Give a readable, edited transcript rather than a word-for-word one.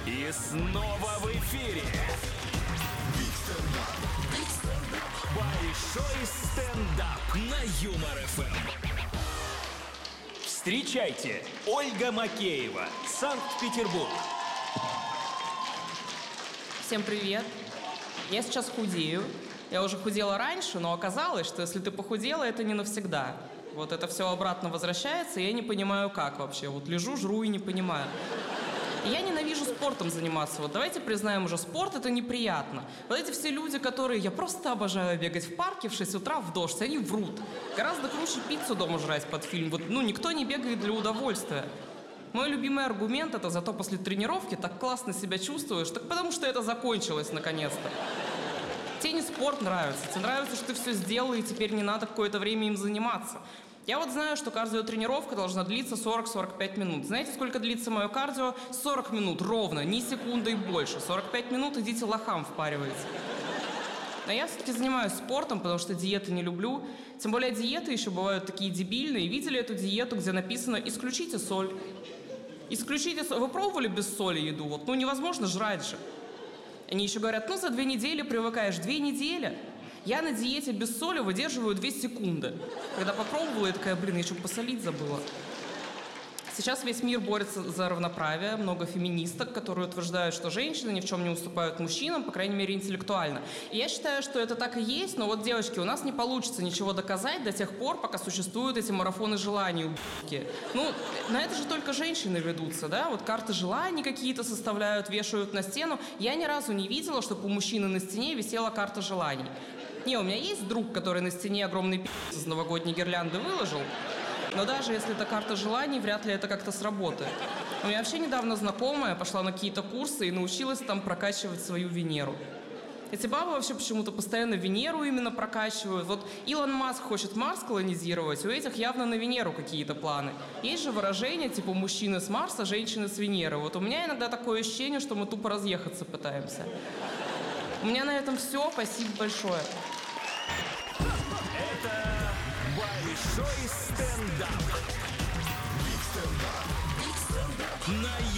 И снова в эфире большой стендап на Юмор ФМ. Встречайте, Ольга Макеева, Санкт-Петербург. Всем привет. Я сейчас худею. Я уже худела раньше, но оказалось, что если ты похудела, это не навсегда. Вот это все обратно возвращается, и я не понимаю, как вообще. Вот лежу, жру и не понимаю. И я ненавижу спортом заниматься. Вот давайте признаем уже, спорт это неприятно. Вот эти все люди, которые... Я просто обожаю бегать в парке в 6 утра в дождь, они врут. Гораздо круче пиццу дома жрать под фильм. Вот, никто не бегает для удовольствия. Мой любимый аргумент это зато после тренировки так классно себя чувствуешь, так потому что это закончилось наконец-то. Тебе не спорт нравится, тебе нравится, что ты все сделал, и теперь не надо какое-то время им заниматься. Я вот знаю, что кардиотренировка должна длиться 40-45 минут. Знаете, сколько длится мое кардио? 40 минут, ровно, ни секунды и больше. 45 минут идите лохам впаривайте. Но я все-таки занимаюсь спортом, потому что диеты не люблю. Тем более диеты еще бывают такие дебильные. Видели эту диету, где написано «исключите соль». Исключите соль. Вы пробовали без соли еду? Вот, невозможно жрать же. Они еще говорят, за 2 недели привыкаешь. 2 недели? Я на диете без соли выдерживаю 2 секунды. Когда попробовала, я такая, я еще посолить забыла. Сейчас весь мир борется за равноправие. Много феминисток, которые утверждают, что женщины ни в чем не уступают мужчинам, по крайней мере, интеллектуально. И я считаю, что это так и есть, но вот, девочки, у нас не получится ничего доказать до тех пор, пока существуют эти марафоны желаний ублюдки. На это же только женщины ведутся, да? Вот карты желаний какие-то составляют, вешают на стену. Я ни разу не видела, чтобы у мужчины на стене висела карта желаний. У меня есть друг, который на стене огромный пи*** из новогодней гирлянды выложил. Но даже если это карта желаний, вряд ли это как-то сработает. У меня вообще недавно знакомая пошла на какие-то курсы и научилась там прокачивать свою Венеру. Эти бабы вообще почему-то постоянно Венеру именно прокачивают. Вот Илон Маск хочет Марс колонизировать, у этих явно на Венеру какие-то планы. Есть же выражение типа «мужчины с Марса, женщины с Венеры». Вот у меня иногда такое ощущение, что мы тупо разъехаться пытаемся. У меня на этом все. Спасибо большое. Это большой стендап. На